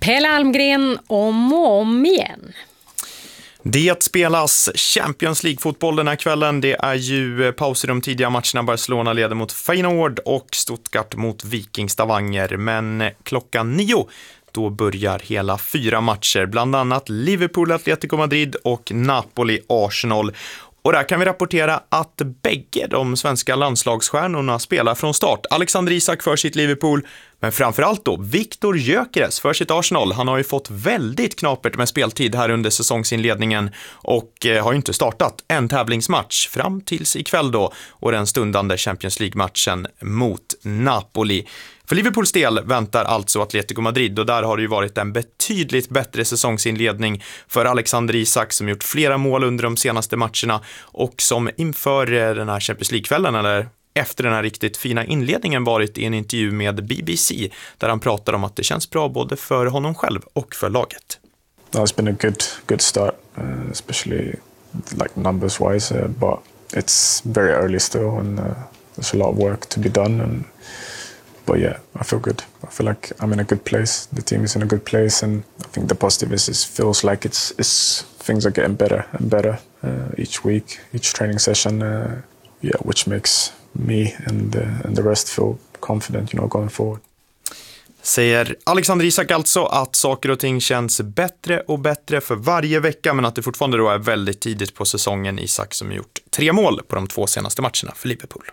Pelle Almgren om och om igen. Det spelas Champions League-fotboll den här kvällen. Det är ju paus i de tidiga matcherna. Barcelona leder mot Feyenoord och Stuttgart mot Viking Stavanger. Men klockan 9 då börjar hela 4 matcher. Bland annat Liverpool, Atletico Madrid och Napoli, Arsenal. Och där kan vi rapportera att bägge de svenska landslagsstjärnorna spelar från start. Alexander Isak för sitt Liverpool, men framförallt då Viktor Gyökeres för sitt Arsenal. Han har ju fått väldigt knapert med speltid här under säsongsinledningen och har ju inte startat en tävlingsmatch fram tills ikväll då och den stundande Champions League-matchen mot Napoli. För Liverpools del väntar alltså Atletico Madrid och där har det ju varit en betydligt bättre säsongsinledning för Alexander Isak som gjort flera mål under de senaste matcherna och som inför den här Champions League-kvällen eller efter den här riktigt fina inledningen varit i en intervju med BBC där han pratar om att det känns bra både för honom själv och för laget. It's been a good start, especially like numbers wise, but it's very early still and there's a lot of work to be done. But yeah, I feel good. I feel like I'm in a good place. The team is in a good place, and I think the positive is it feels like it's things are getting better and better each week, each training session. Which makes me and the rest feel confident, going forward. Säger Alexander Isak alltså att saker och ting känns bättre och bättre för varje vecka, men att det fortfarande då är väldigt tidigt på säsongen. Isak som gjort 3 mål på de 2 senaste matcherna för Liverpool.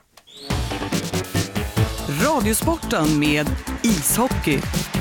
Radiosporten med ishockey.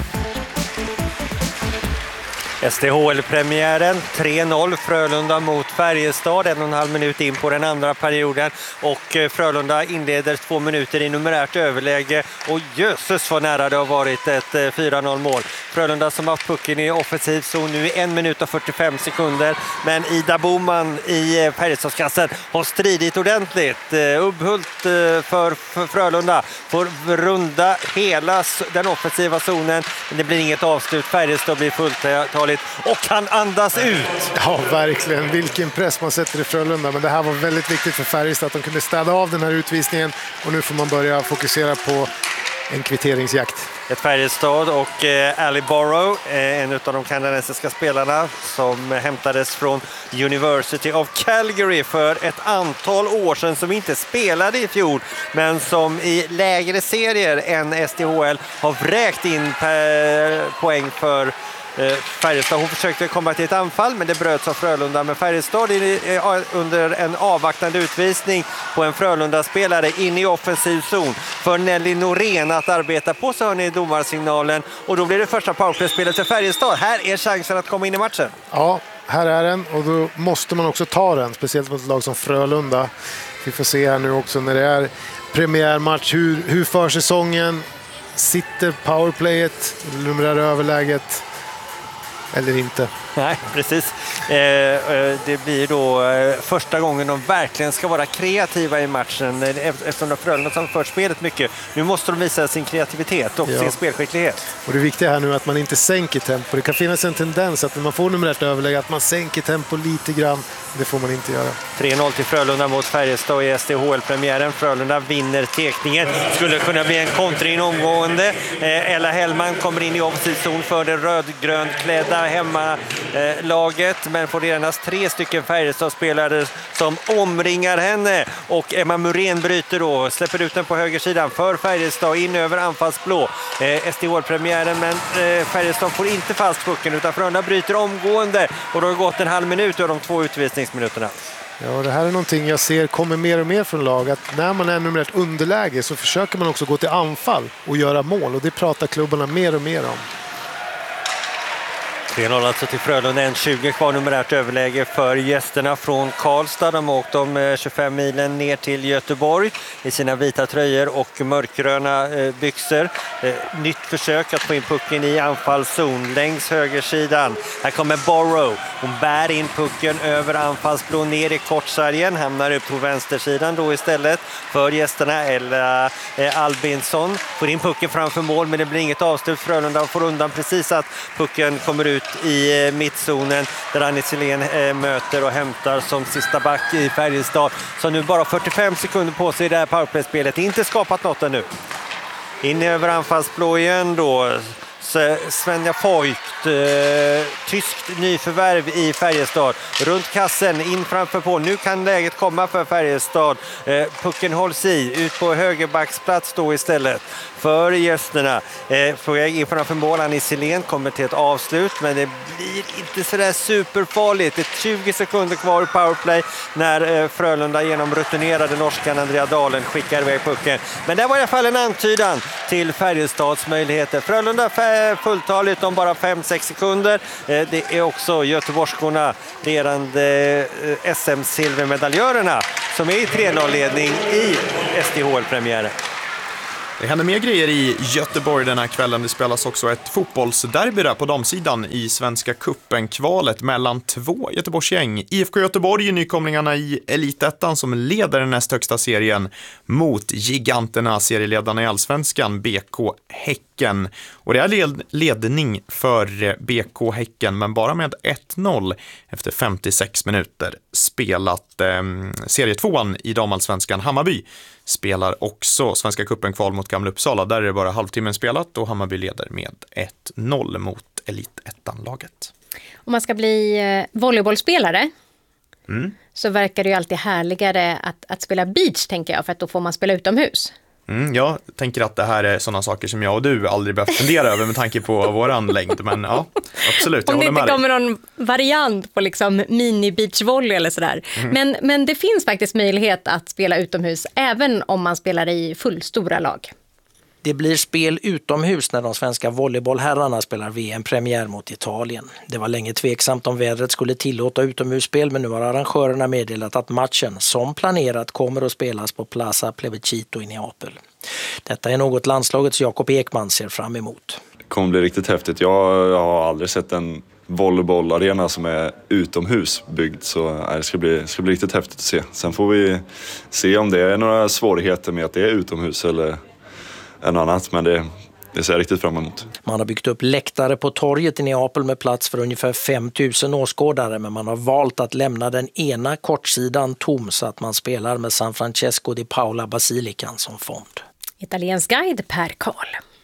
SDHL-premiären 3-0 Frölunda mot Färjestad 1,5 minut in på den andra perioden och Frölunda inleder 2 minuter i numerärt överläge och jösses vad nära det har varit ett 4-0 mål. Frölunda som har haft pucken i offensiv zon nu i 1 minut och 45 sekunder, men Ida Boman i Färjestadskassen har stridit ordentligt. Ubbhult för Frölunda får runda hela den offensiva zonen, men det blir inget avslut. Färjestad blir fulltaligt och kan andas ut. Ja, verkligen. Vilken press man sätter i Frölunda. Men det här var väldigt viktigt för Färjestad att de kunde städa av den här utvisningen. Och nu får man börja fokusera på en kvitteringsjakt. Ett Färjestad och Ali Borrow, en av de kanadensiska spelarna som hämtades från University of Calgary för ett antal år sedan, som inte spelade i fjol men som i lägre serier än SDHL har vräkt in poäng för Färjestad. Hon försökte komma till ett anfall men det bröts av Frölunda, men Färjestad under en avvaktande utvisning på en Frölunda-spelare in i offensiv zon för Nelly Norén att arbeta på, så hör ni domarsignalen och då blir det första powerplay-spelet för Färjestad. Här är chansen att komma in i matchen. Ja, här är den och då måste man också ta den, speciellt mot ett lag som Frölunda. Vi får se här nu också när det är premiärmatch hur för säsongen sitter powerplayet, numerära överläget eller inte. Nej, precis. Det blir då första gången de verkligen ska vara kreativa i matchen eftersom de Frölunda har fört spelet mycket. Nu måste de visa sin kreativitet och sin spelskicklighet. Och det viktiga här nu är att man inte sänker tempo. Det kan finnas en tendens att när man får numerärt överläge att man sänker tempo lite grann. Det får man inte göra. 3-0 till Frölunda mot Färjestad i SDHL-premiären. Frölunda vinner tekningen. Skulle kunna bli en kontring omgående. Ella Hellman kommer in i offensiv zon för det rödgrönklädda hemmalaget, men får redan 3 stycken Färjestad-spelare som omringar henne och Emma Muren bryter då, släpper ut den på högersidan för Färjestad in över anfallsblå. SDHL-premiären, men Färjestad får inte fast pucken utan Frölunda bryter omgående och då har gått en halv minut av de 2 utvisningsminuterna. Ja, det här är någonting jag ser kommer mer och mer från lag, att när man är numerärt underläge så försöker man också gå till anfall och göra mål, och det pratar klubbarna mer och mer om. 3-0 alltså till Frölunda, en 20 kvar numerärt överläge för gästerna från Karlstad. De har åkt de 25 milen ner till Göteborg i sina vita tröjor och mörkgröna byxor. Nytt försök att få in pucken i anfallszon längs högersidan. Här kommer Borrow. Hon bär in pucken över anfallsblå ner i kortsargen. Hamnar upp på vänstersidan då istället för gästerna. Eller Albinsson får in pucken framför mål, men det blir inget avslut. Frölunda får undan precis att pucken kommer ut i mittzonen där Annie Silén möter och hämtar som sista back i Färjestad. Så nu bara 45 sekunder på sig i det här powerplay-spelet. Inte skapat något ännu. In över anfallsblå igen då. Svenja Voigt, tyskt nyförvärv i Färjestad. Runt kassen, in framför på. Nu kan läget komma för Färjestad. Pucken hålls ut på högerbacksplats då istället för gästerna. På väg in framför mål, Annie Silén kommer till ett avslut, men det blir inte sådär superfarligt. Det är 20 sekunder kvar i powerplay när Frölunda genom rutinerade norskan Andrea Dahlen skickar iväg pucken. Men det var i alla fall en antydan till Färjestads möjligheter. Frölunda fulltaligt om bara 5-6 sekunder. Det är också göteborgskorna, ledande SM-silvermedaljörerna, som är i 3-0-ledning i SDHL-premiären. Det händer mer grejer i Göteborg den här kvällen. Det spelas också ett fotbollsderby där på damsidan i Svenska Cupen-kvalet mellan två Göteborgsgäng. IFK Göteborg, nykomlingarna i Elitettan som leder den näst högsta serien mot giganterna, serieledarna i Allsvenskan, BK Häcken. Och det är ledning för BK Häcken, men bara med 1-0 efter 56 minuter spelat. Serietvåan i damallsvenskan, Hammarby, spelar också Svenska Cupen-kval mot Gamla Uppsala. Där är det bara halvtimmen spelat och Hammarby leder med 1-0 mot Elitettan-laget. Om man ska bli volleybollspelare så verkar det ju alltid härligare att spela beach, tänker jag, för att då får man spela utomhus. Jag tänker att det här är sådana saker som jag och du aldrig behöver fundera över med tanke på våran längd. Men ja, absolut, jag om det håller med inte dig. kommer någon variant på liksom mini-beachvolley eller sådär. Men det finns faktiskt möjlighet att spela utomhus även om man spelar i fullstora lag. Det blir spel utomhus när de svenska volleybollherrarna spelar VM-premiär mot Italien. Det var länge tveksamt om vädret skulle tillåta utomhusspel, men nu har arrangörerna meddelat att matchen som planerat kommer att spelas på Plaza Plebiscito i Neapel. Detta är något landslagets Jakob Ekman ser fram emot. Det kommer bli riktigt häftigt. Jag har aldrig sett en volleybollarena som är utomhus byggd, så det ska bli riktigt häftigt att se. Sen får vi se om det är några svårigheter med att det är utomhus eller än annat, men det ser jag riktigt fram emot. Man har byggt upp läktare på torget i Neapel med plats för ungefär 5 000 åskådare, men man har valt att lämna den ena kortsidan tom så att man spelar med San Francesco di Paola Basilikan som fond. Italiensk guide Per Karl.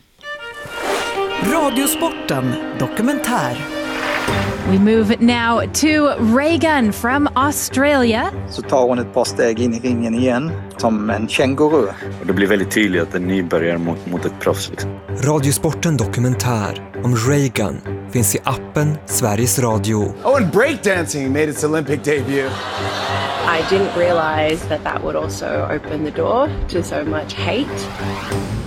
Radiosporten dokumentär. We move now to Reagan from Australia. Så tar hon ett par steg in i ringen igen, som en känguru. Och det blir väldigt tydligt att en nybörjare mot ett proffs. Liksom. Radiosporten dokumentär om Reagan finns i appen Sveriges Radio. Oh, and breakdancing made its Olympic debut. I didn't realize that would also open the door to so much hate.